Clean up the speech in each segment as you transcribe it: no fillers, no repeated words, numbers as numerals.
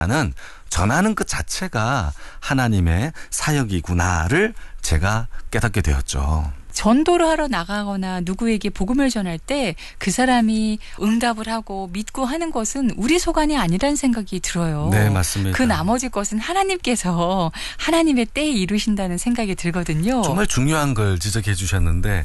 는 전하는 그 자체가 하나님의 사역이구나를 제가 깨닫게 되었죠. 전도를 하러 나가거나 누구에게 복음을 전할 때 그 사람이 응답을 하고 믿고 하는 것은 우리 소관이 아니라는 생각이 들어요. 네, 맞습니다. 그 나머지 것은 하나님께서 하나님의 때에 이루신다는 생각이 들거든요. 정말 중요한 걸 지적해 주셨는데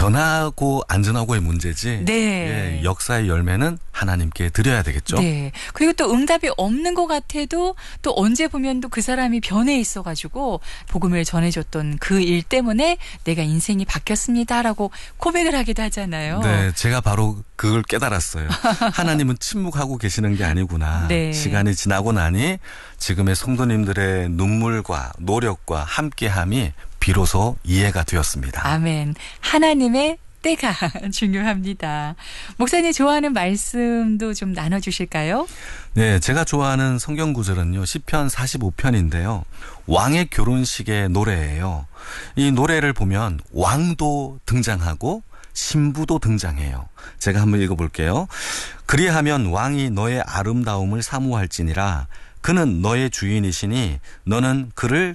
전하고 안 전하고의 문제지. 네. 예, 역사의 열매는 하나님께 드려야 되겠죠. 네. 그리고 또 응답이 없는 것 같아도 또 언제 보면 또 그 사람이 변해 있어가지고 복음을 전해줬던 그 일 때문에 내가 인생이 바뀌었습니다라고 고백을 하기도 하잖아요. 네, 제가 바로 그걸 깨달았어요. 하나님은 침묵하고 계시는 게 아니구나. 네. 시간이 지나고 나니 지금의 성도님들의 눈물과 노력과 함께함이 비로소 이해가 되었습니다. 아멘. 하나님의 때가 중요합니다. 목사님 좋아하는 말씀도 좀 나눠주실까요? 네, 제가 좋아하는 성경 구절은요. 시편 45편인데요. 왕의 결혼식의 노래예요. 이 노래를 보면 왕도 등장하고 신부도 등장해요. 제가 한번 읽어볼게요. 그리하면 왕이 너의 아름다움을 사모할지니라. 그는 너의 주인이시니 너는 그를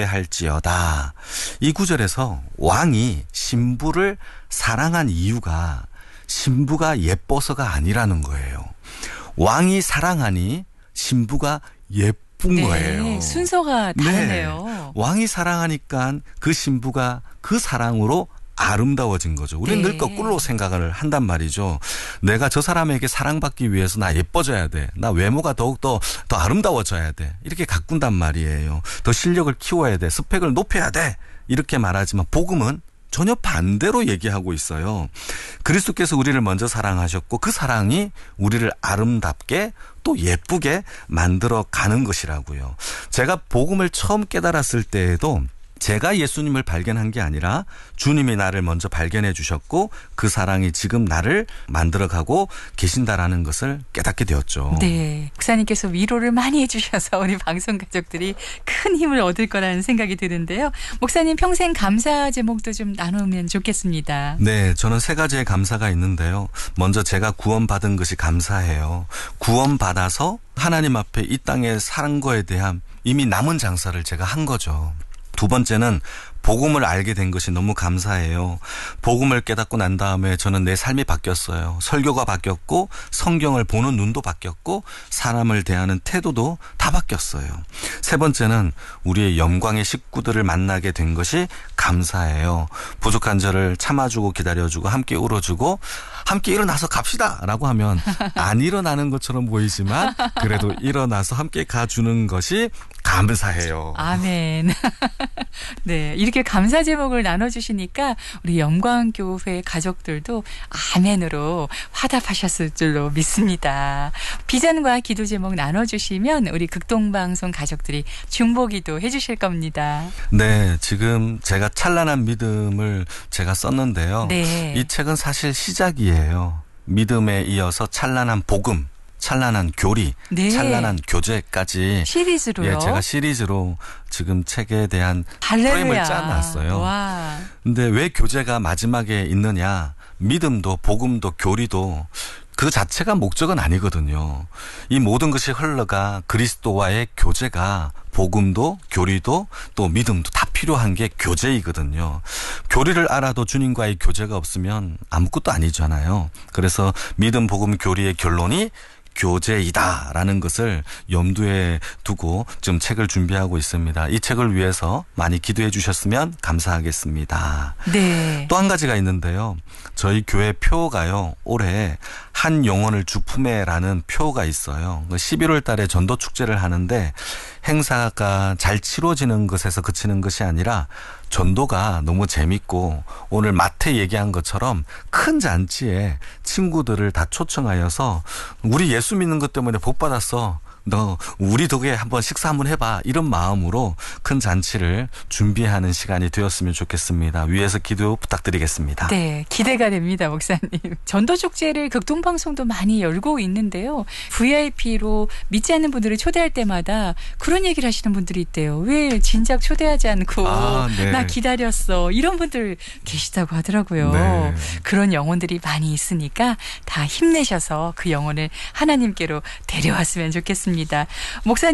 경배할지어다. 이 구절에서 왕이 신부를 사랑한 이유가 신부가 예뻐서가 아니라는 거예요. 왕이 사랑하니 신부가 예쁜 거예요. 순서가 다르네요. 네. 왕이 사랑하니까 그 신부가 그 사랑으로 아름다워진 거죠. 우리는 늘 거꾸로 생각을 한단 말이죠. 내가 저 사람에게 사랑받기 위해서 나 예뻐져야 돼. 나 외모가 더욱더 더 아름다워져야 돼. 이렇게 가꾼단 말이에요. 더 실력을 키워야 돼. 스펙을 높여야 돼. 이렇게 말하지만 복음은 전혀 반대로 얘기하고 있어요. 그리스도께서 우리를 먼저 사랑하셨고 그 사랑이 우리를 아름답게 또 예쁘게 만들어 가는 것이라고요. 제가 복음을 처음 깨달았을 때에도 제가 예수님을 발견한 게 아니라 주님이 나를 먼저 발견해 주셨고 그 사랑이 지금 나를 만들어가고 계신다라는 것을 깨닫게 되었죠. 네, 목사님께서 위로를 많이 해주셔서 우리 방송 가족들이 큰 힘을 얻을 거라는 생각이 드는데요. 목사님 평생 감사 제목도 좀 나누면 좋겠습니다. 네, 저는 세 가지의 감사가 있는데요. 먼저 제가 구원받은 것이 감사해요. 구원받아서 하나님 앞에 이 땅에 산 거에 대한 이미 남은 장사를 제가 한 거죠. 두 번째는 복음을 알게 된 것이 너무 감사해요. 복음을 깨닫고 난 다음에 저는 내 삶이 바뀌었어요. 설교가 바뀌었고 성경을 보는 눈도 바뀌었고 사람을 대하는 태도도 다 바뀌었어요. 세 번째는 우리의 영광의 식구들을 만나게 된 것이 감사해요. 부족한 저를 참아주고 기다려주고 함께 울어주고 함께 일어나서 갑시다 라고 하면 안 일어나는 것처럼 보이지만 그래도 일어나서 함께 가주는 것이 감사해요. 아멘. 네, 이렇게 감사 제목을 나눠주시니까 우리 영광교회 가족들도 아멘으로 화답하셨을 줄로 믿습니다. 비전과 기도 제목 나눠주시면 우리 극동방송 가족들이 중보기도 해주실 겁니다. 네, 지금 제가 찬란한 믿음을 제가 썼는데요. 네. 이 책은 사실 시작이에요. 믿음에 이어서 찬란한 복음, 찬란한 교리, 네. 찬란한 교제까지 시리즈로요? 예, 제가 시리즈로 지금 책에 대한 할렐루야. 프레임을 짜놨어요. 와. 근데 왜 교제가 마지막에 있느냐? 믿음도 복음도 교리도 그 자체가 목적은 아니거든요. 이 모든 것이 흘러가 그리스도와의 교제가 복음도 교리도 또 믿음도 다 필요한 게 교제이거든요. 교리를 알아도 주님과의 교제가 없으면 아무것도 아니잖아요. 그래서 믿음, 복음, 교리의 결론이 교제이다라는 것을 염두에 두고 지금 책을 준비하고 있습니다. 이 책을 위해서 많이 기도해 주셨으면 감사하겠습니다. 네. 또 한 가지가 있는데요. 저희 교회 표가요. 올해 한 영혼을 주품에라는 표가 있어요. 11월 달에 전도 축제를 하는데 행사가 잘 치러지는 것에서 그치는 것이 아니라 전도가 너무 재밌고 오늘 마태 얘기한 것처럼 큰 잔치에 친구들을 다 초청하여서 우리 예수 믿는 것 때문에 복 받았어. 너 우리 덕에 한번 식사 한번 해봐. 이런 마음으로 큰 잔치를 준비하는 시간이 되었으면 좋겠습니다. 위에서 기도 부탁드리겠습니다. 네, 기대가 됩니다, 목사님. 전도축제를 극동방송도 많이 열고 있는데요. VIP로 믿지 않는 분들을 초대할 때마다 그런 얘기를 하시는 분들이 있대요. 왜 진작 초대하지 않고 네. 나 기다렸어. 이런 분들 계시다고 하더라고요. 네. 그런 영혼들이 많이 있으니까 다 힘내셔서 그 영혼을 하나님께로 데려왔으면 좋겠습니다. 같습니다. 목사님